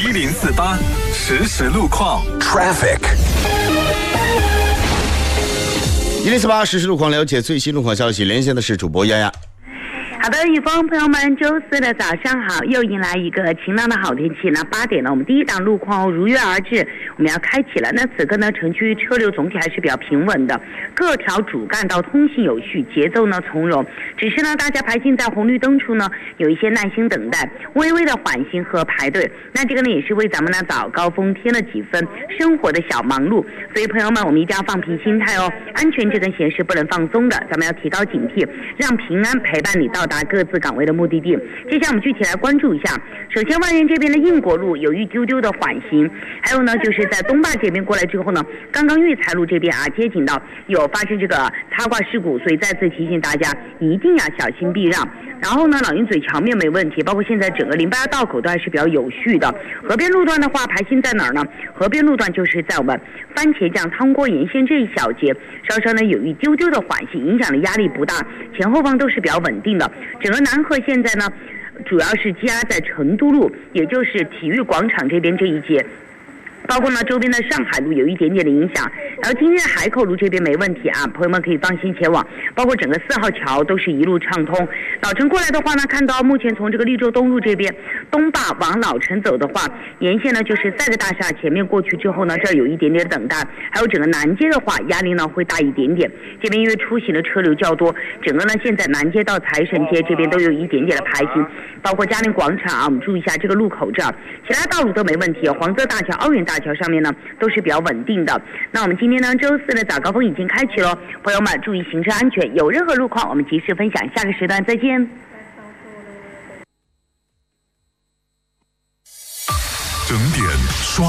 1048实时路况 Traffic。1048实时路况，了解最新路况消息，连线的是主播丫丫。 好的，雨峰朋友们，周四的早上好，又迎来一个晴朗的好天气。那8点呢，我们第一档路况如约而至，我们要开启了。那此刻呢，城区车流总体还是比较平稳的，各条主干道通行有序，节奏呢从容。只是呢，大家排进在红绿灯处呢，有一些耐心等待，微微的缓行和排队。那这个呢，也是为咱们呢早高峰添了几分生活的小忙碌。所以朋友们，我们一定要放平心态哦，安全这根弦是不能放松的，咱们要提高警惕，让平安陪伴你到达各自岗位的目的地。接下来我们具体来关注一下，首先万源这边的应国路有一丢丢的缓行，还有呢就是在东坝这边过来之后呢，刚刚育才路这边接警到有发生这个擦挂事故，所以再次提醒大家一定要小心避让。然后呢，老鹰嘴桥面没问题，包括现在整个08道口都还是比较有序的。河边路段的话，排心在哪儿呢？河边路段就是在我们番茄酱汤锅沿线这一小节，稍稍呢有一丢丢的缓行，影响的压力不大，前后方都是比较稳定的。整个南河现在呢，主要是积压在成都路，也就是体育广场这边这一节。包括呢周边的上海路有一点点的影响，然后今天海口路这边没问题啊，朋友们可以放心前往，包括整个4号桥都是一路畅通。老城过来的话呢，看到目前从这个绿洲东路这边东坝往老城走的话，沿线呢就是赛格大厦前面过去之后呢，这儿有一点点等待，还有整个南街的话压力呢会大一点点，这边因为出行的车流较多，整个呢现在南街到财神街这边都有一点点的排行，包括嘉陵广场啊，我们注意一下这个路口这儿，其他道路都没问题，黄泽大桥、奥运大桥上面呢都是比较稳定的。那我们今天呢周四的早高峰已经开启了，朋友们注意行车安全，有任何路况我们及时分享，下个时段再见。 整点刷